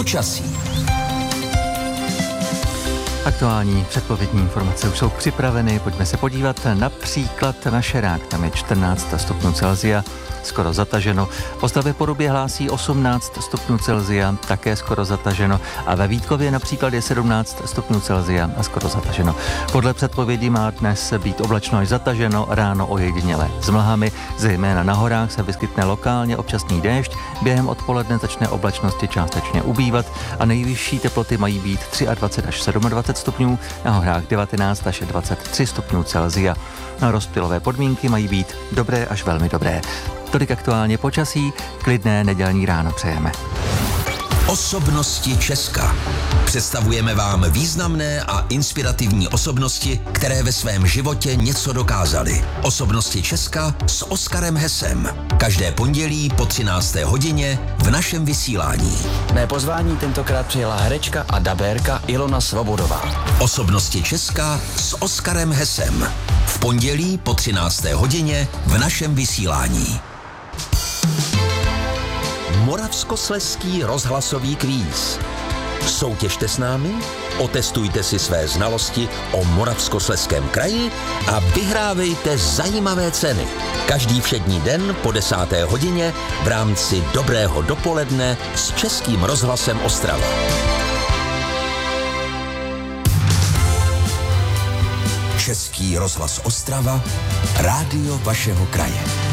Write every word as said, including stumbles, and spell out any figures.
Počasí. Aktuální předpovědní informace už jsou připraveny, pojďme se podívat například na Šerák, tam je čtrnáct stupňů Celsia, skoro zataženo. Ostravě Porubě hlásí osmnáct stupňů Celsia, také skoro zataženo a ve Vítkově například je sedmnáct stupňů Celsia a skoro zataženo. Podle předpovědi má dnes být oblačno až zataženo, ráno ojediněle s mlhami, zejména na horách se vyskytne lokálně občasný déšť, během odpoledne začne oblačnosti částečně ubývat a nejvyšší teploty mají být dvacet tři až dvacet sedm stupňů, na horách devatenáct až dvacet tři stupňů Celsia. Rozptylové podmínky mají být dobré až velmi dobré. Tolik aktuálně počasí, klidné nedělní ráno přejeme. Osobnosti Česka. Představujeme vám významné a inspirativní osobnosti, které ve svém životě něco dokázaly. Osobnosti Česka s Oskarem Hesem. Každé pondělí po třinácté hodině v našem vysílání. Mé pozvání tentokrát přijela herečka a dabérka Ilona Svobodová. Osobnosti Česka s Oskarem Hesem. V pondělí po třinácté hodině v našem vysílání. Moravskoslezský rozhlasový kvíz. Soutěžte s námi, otestujte si své znalosti o Moravskoslezském kraji a vyhrávejte zajímavé ceny. Každý všední den po desáté hodině v rámci Dobrého dopoledne s Českým rozhlasem Ostrava. Český rozhlas Ostrava, rádio vašeho kraje.